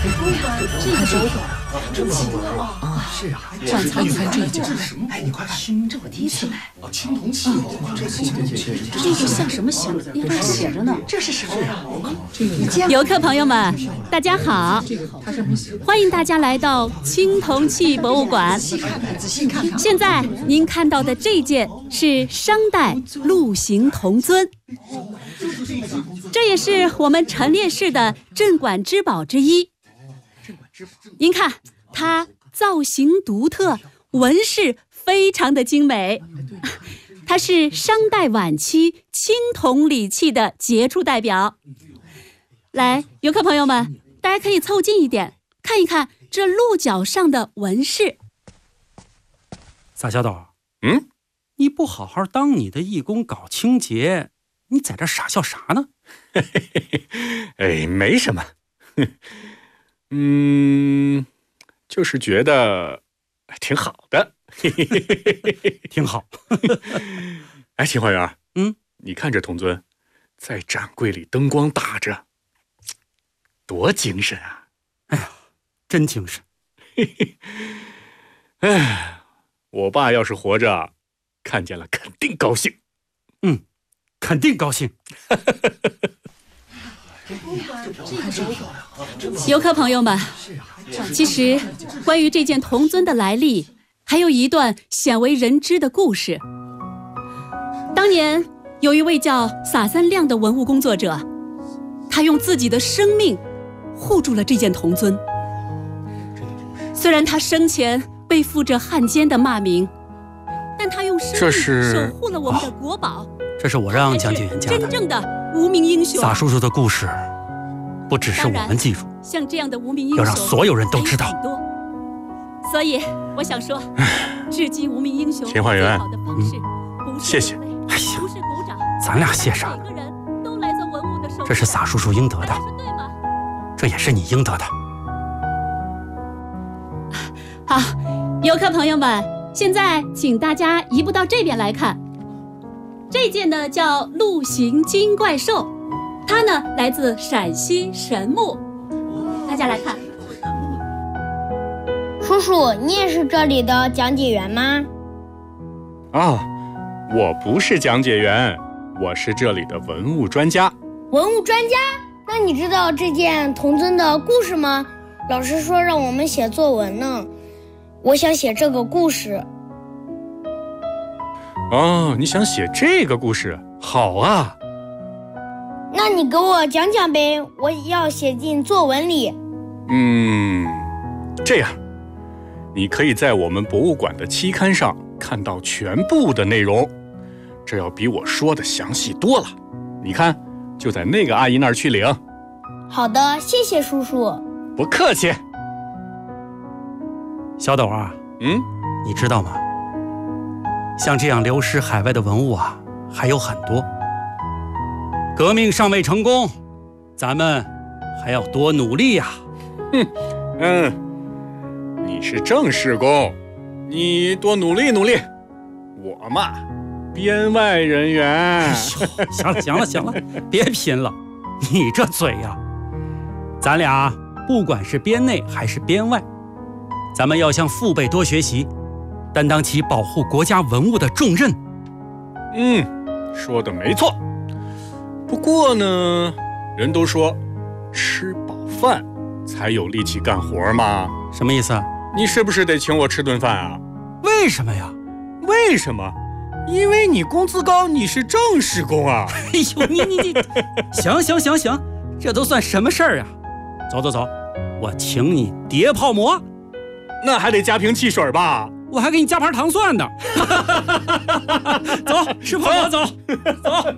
这个博物馆这么奇怪啊！是啊，馆藏你看这是什么？哎，你快看，这我第一次来。哦，青铜器嘛，这个像什么形？应该写着呢。这是什么呀？ 游客朋友们，大家好！欢迎大家来到青铜器博物馆。 仔细看。 现在您看到的这件是商代鹿形铜尊，这也是我们陈列室的镇馆之宝之一。您看，它造型独特，纹饰非常的精美，它是商代晚期青铜礼器的杰出代表。来，游客朋友们，大家可以凑近一点，看一看这鹿角上的纹饰。 撒小斗，你不好好当你的义工搞清洁，你在这傻笑啥呢？ 哎，没什么。就是觉得挺好的。 挺好。 哎，秦花园，你看这铜尊在展柜里灯光打着，多精神啊！ 哎呀，真精神。 哎，我爸要是活着，看见了肯定高兴。 肯定高兴。 游客朋友们，其实关于这件铜尊的来历，还有一段鲜为人知的故事。当年有一位叫撒三亮的文物工作者，他用自己的生命护住了这件铜尊。虽然他生前背负着汉奸的骂名，但他用生命守护了我们的国宝。 这是我让讲解员家的真正的无名英雄。 撒叔叔的故事不只是我们记住， 像这样的无名英雄要让所有人都知道。 所以我想说，致敬无名英雄秦花园， 谢谢。 哎呀，咱俩谢啥呢？这是撒叔叔应得的，这也是你应得的。 好，游客朋友们，现在请大家移步到这边来看。这件呢叫鹿形金怪兽，它呢来自陕西神木。大家来看。 叔叔，你也是这里的讲解员吗？ 我不是讲解员，我是这里的文物专家。 文物专家？那你知道这件铜尊的故事吗？老师说让我们写作文呢，我想写这个故事。 你想写这个故事？好啊。 那你给我讲讲呗，我要写进作文里。 这样，你可以在我们博物馆的期刊上看到全部的内容，这要比我说的详细多了。你看，就在那个阿姨那儿去领。 好的，谢谢叔叔。 不客气。 小斗啊，你知道吗？像这样流失海外的文物啊，还有很多。革命尚未成功，咱们还要多努力呀。 你是正式工，你多努力努力。我嘛，编外人员。 哎呦，行了，别拼了，你这嘴呀。咱俩不管是编内还是编外，咱们要向父辈多学习，担当起保护国家文物的重任。 说的没错。不过呢，人都说吃饱饭才有力气干活嘛。 什么意思啊？ 你是不是得请我吃顿饭啊？ 为什么呀？ 为什么？因为你工资高，你是正式工啊。 哎呦，你行，这都算什么事儿啊？走，我请你叠泡馍。 那还得加瓶汽水吧？ 我还给你加盘糖蒜呢。走，吃泡馍，走。